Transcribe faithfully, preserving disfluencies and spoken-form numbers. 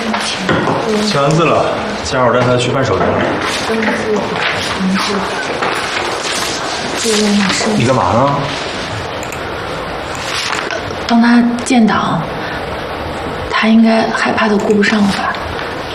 签完字了，家属带他去办手续了。你干嘛呢？ 帮他建档，他应该害怕的顾不上了吧？